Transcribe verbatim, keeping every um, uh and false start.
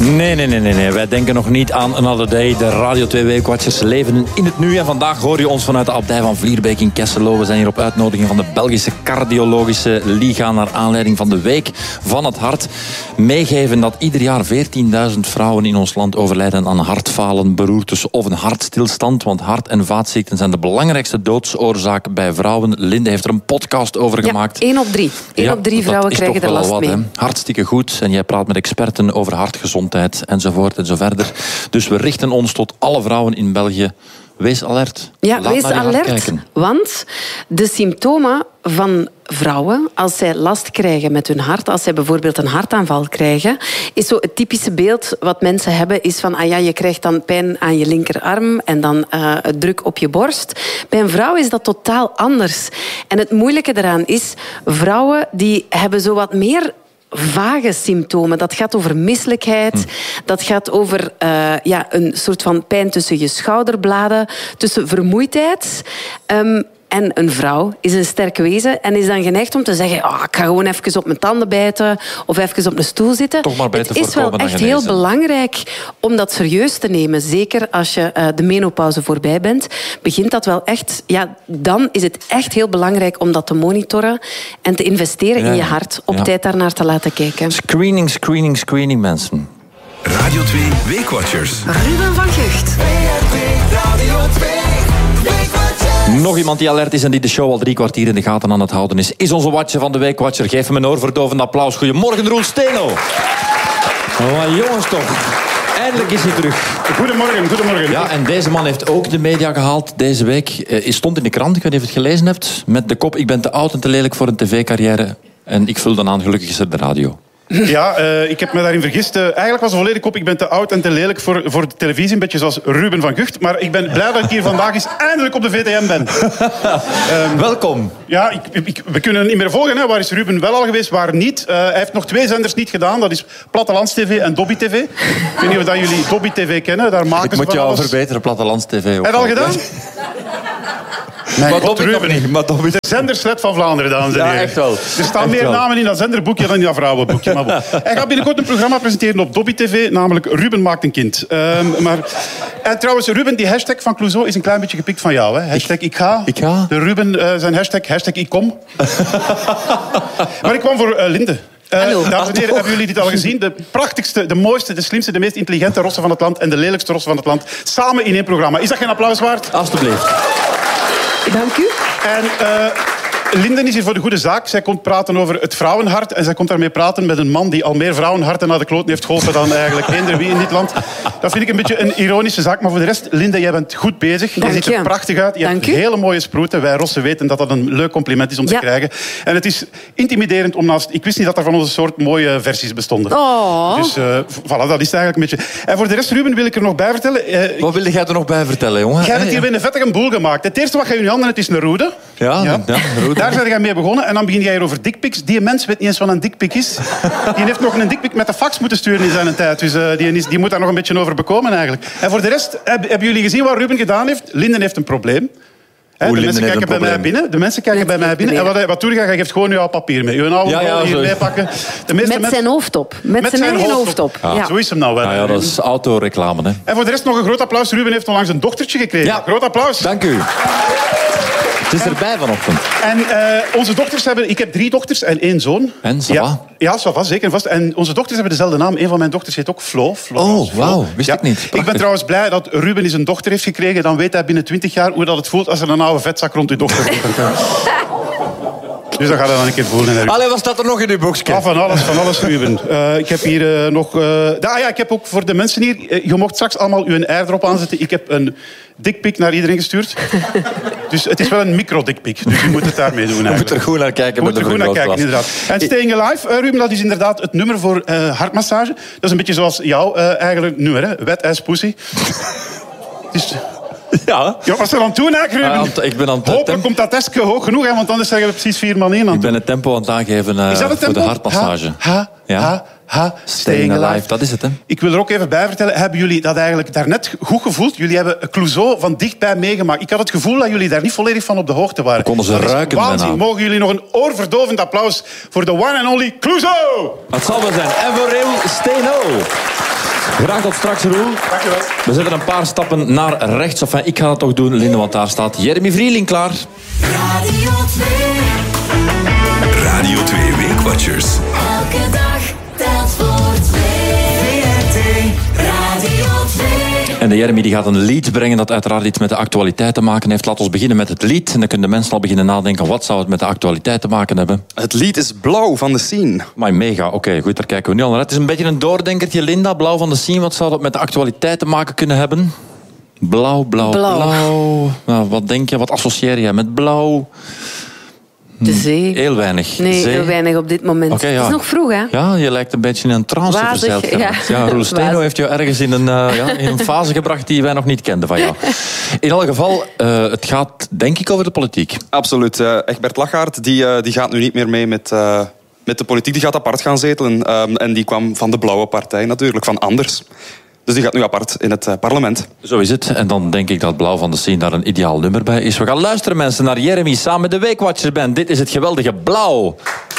Nee, nee, nee, nee, nee. Wij denken nog niet aan Another Day. De Radio twee Weekwatchers leven in het nu. En vandaag hoor je ons vanuit de abdij van Vlierbeke in Kesselo. We zijn hier op uitnodiging van de Belgische Cardiologische Liga naar aanleiding van de Week van het Hart. Meegeven dat ieder jaar veertienduizend vrouwen in ons land overlijden aan hartfalen, beroertes of een hartstilstand. Want hart- en vaatziekten zijn de belangrijkste doodsoorzaak bij vrouwen. Linde heeft er een podcast over gemaakt. Ja, één op drie. Één ja, op drie vrouwen krijgen er last wat, mee. Hè. Hartstikke goed. En jij praat met experten over hartgezondheid enzovoort en zo verder. Dus we richten ons tot alle vrouwen in België. Wees alert. Ja, Laat wees naar je hart alert. kijken. Want de symptomen van vrouwen, als zij last krijgen met hun hart, als zij bijvoorbeeld een hartaanval krijgen, is zo het typische beeld wat mensen hebben, is van, ah ja, je krijgt dan pijn aan je linkerarm en dan uh, druk op je borst. Bij een vrouw is dat totaal anders. En het moeilijke daaraan is, vrouwen die hebben zo wat meer vage symptomen. Dat gaat over misselijkheid. Hm. Dat gaat over uh, ja, een soort van pijn tussen je schouderbladen, tussen vermoeidheid. Um, En een vrouw is een sterk wezen en is dan geneigd om te zeggen, oh, ik ga gewoon even op mijn tanden bijten of even op een stoel zitten. Toch maar beter Het is wel echt heel belangrijk om dat serieus te nemen. Zeker als je uh, de menopauze voorbij bent, begint dat wel echt. Ja, dan is het echt heel belangrijk om dat te monitoren en te investeren ja, in je hart. Op ja. tijd daarnaar te laten kijken. Screening, screening, screening, mensen. Radio twee Weekwatchers. Ruben van Gucht. Radio twee Weekwatchers. Nog iemand die alert is en die de show al drie kwartier in de gaten aan het houden is, is onze watcher van de Weekwatcher. Geef hem een oorverdovend applaus. Goedemorgen, Roel Steno. Oh, jongens toch. Eindelijk is hij terug. Goedemorgen, goedemorgen. Ja, en deze man heeft ook de media gehaald deze week. Hij stond in de krant, ik weet niet of je het gelezen hebt, met de kop: ik ben te oud en te lelijk voor een tv-carrière. En ik vul dan aan, gelukkig is er de radio. Ja, uh, ik heb me daarin vergist. Uh, eigenlijk was de volledige kop: ik ben te oud en te lelijk voor, voor de televisie. Een beetje zoals Ruben van Gucht. Maar ik ben blij dat ik hier vandaag eens eindelijk op de V T M ben. um, Welkom. Ja, ik, ik, we kunnen niet meer volgen. Hè. Waar is Ruben wel al geweest, waar niet? Uh, hij heeft nog twee zenders niet gedaan. Dat is Plattelands T V en Dobby T V. Ik weet niet of dat jullie Dobby T V kennen. Daar maken ik ze moet van jou alles. verbeteren, Plattelands T V. Heb je al gedaan? Nee, maar Dobby nog niet. Maar Dobby... De zenderslet van Vlaanderen, dames en heren. Ja, echt wel. Er staan echt meer wel. namen in dat zenderboekje dan in dat vrouwenboekje. Maar hij gaat binnenkort een programma presenteren op Dobby T V, namelijk Ruben maakt een kind. Um, maar... En trouwens, Ruben, die hashtag van Clouseau is een klein beetje gepikt van jou. Hè? Hashtag ik, ik ga. Ik ga. De Ruben, uh, zijn hashtag, hashtag ik kom. Maar ik kwam voor uh, Linde. Uh, dames en heren, hebben jullie dit al gezien? De prachtigste, de mooiste, de slimste, de meest intelligente rossen van het land en de lelijkste rossen van het land samen in één programma. Is dat geen applaus waard? Alsjeblieft. Dank u. En uh, Linden is hier voor de goede zaak. Zij komt praten over het vrouwenhart. En zij komt daarmee praten met een man die al meer vrouwenharten naar de kloot heeft geholpen dan eigenlijk eender wie in dit land. Dat vind ik een beetje een ironische zaak. Maar voor de rest, Linde, jij bent goed bezig. Dank je ziet je. er prachtig uit. Je Dank hebt u. hele mooie sproeten. Wij rossen weten dat dat een leuk compliment is om ja. te krijgen. En het is intimiderend om naast... Ik wist niet dat er van onze soort mooie versies bestonden. Oh. Dus uh, voilà, dat is het eigenlijk een beetje. En voor de rest, Ruben, wil ik er nog bij vertellen. Uh, Wat wilde jij er nog bij vertellen, jongen? Jij hebt hier weer een vettige boel gemaakt. Het eerste wat je in je handen hebt is een roede. Ja, ja. ja roede. Daar zijn jij mee begonnen. En dan begin jij hier over dickpics. Die mens weet niet eens wat een dickpic is. Die heeft nog een dickpic met de fax moeten sturen in zijn tijd. Dus uh, die, is, die moet daar nog een beetje over bekomen eigenlijk. En voor de rest, heb, hebben jullie gezien wat Ruben gedaan heeft? Linden heeft een probleem. He, de mensen kijken bij mij binnen. De mensen kijken bij mij binnen. En wat, wat doe je? Hij geeft gewoon jouw papier mee. Je oude ja, ja, hier meepakken. De meeste Met mensen... zijn hoofd op. Met, Met zijn, zijn eigen hoofd op. Ja. Ja. Zo is hem nou wel. Ja, ja, dat is autoreclame. Hè. En voor de rest nog een groot applaus. Ruben heeft onlangs een dochtertje gekregen. Ja. Groot applaus. Dank u. Het is erbij vanochtend. En uh, onze dochters hebben... Ik heb drie dochters en één zoon. En, ça va? Ja, ja ça va, zeker en vast. En onze dochters hebben dezelfde naam. Een van mijn dochters heet ook Flo. Flo oh, wauw. Wist ja. ik niet. Prachtig. Ik ben trouwens blij dat Ruben eens een dochter heeft gekregen. Dan weet hij binnen twintig jaar hoe dat het voelt als er een oude vetzak rond uw dochter komt. Dus dat gaat hij dan een keer voelen. Allee, wat staat er nog in uw boekje? Ah, van alles, van alles, Ruben. Uh, ik heb hier uh, nog... Uh, ah ja, ik heb ook voor de mensen hier... Uh, je mocht straks allemaal uw airdrop aanzetten. Ik heb een dickpic naar iedereen gestuurd. Dus het is wel een micro-dickpic. Dus je moet het daarmee doen eigenlijk. Je moet er goed naar kijken. Je moet er goed naar kijken, inderdaad. En Staying Alive, uh, Ruben, dat is inderdaad het nummer voor uh, hartmassage. Dat is een beetje zoals jouw uh, eigenlijk nummer, hè? Wet ass pussy. Dus... Ja. Ja, wat is er aan het doen eigenlijk, Ruben? Uh, ik ben aan het Hopelijk tempo... komt dat testje hoog genoeg, hè, want anders zeggen we precies vier man één aan. Ik ben het tempo aan het aangeven uh, is dat het voor tempo? de hartmassage. Ha, ha, ja. ha, ha, Staying alive. Dat is het, hè? Ik wil er ook even bij vertellen, hebben jullie dat eigenlijk daarnet goed gevoeld? Jullie hebben Clouseau van dichtbij meegemaakt. Ik had het gevoel dat jullie daar niet volledig van op de hoogte waren. Konden ze dat ruiken is waanzin. bijna. Mogen jullie nog een oorverdovend applaus voor de one and only Clouseau? Dat zal wel zijn. En voor Rail Steno. Graag tot straks, Roel. Dankjewel. We zetten een paar stappen naar rechts. Enfin, ik ga dat toch doen, Linde, want daar staat Jeremy Vrieling klaar. Radio twee. Radio twee Weekwatchers. Elke dag telt voor twee. V R T Radio twee. En de Jeremy die gaat een lied brengen dat uiteraard iets met de actualiteit te maken heeft. Laten we beginnen met het lied. En dan kunnen de mensen al beginnen nadenken, wat zou het met de actualiteit te maken hebben? Het lied is Blauw van The Scene. Maar mega, oké, okay, goed, daar kijken we nu al naar. Het is een beetje een doordenkertje, Linda. Blauw van The Scene, wat zou dat met de actualiteit te maken kunnen hebben? Blauw, blauw, blauw. blauw. Nou, wat denk je, wat associeer je met blauw? De zee. Heel weinig. Nee, zee. heel weinig op dit moment. Okay, ja. Het is nog vroeg, hè? Ja, je lijkt een beetje in een trance Wazig, verzeild. ja. Ja, Roel Steno heeft jou ergens in een, uh, ja, in een fase gebracht die wij nog niet kenden van jou. In elk geval, uh, het gaat denk ik over de politiek. Absoluut. Uh, Egbert Lachaert die, uh, die gaat nu niet meer mee met, uh, met de politiek. Die gaat apart gaan zetelen. Um, en die kwam van de Blauwe Partij natuurlijk, van Anders. Dus die gaat nu apart in het uh, parlement. Zo is het. En dan denk ik dat Blauw van The Scene daar een ideaal nummer bij is. We gaan luisteren, mensen, naar Jeremy samen met de Weekwatchers Band. Dit is het geweldige Blauw.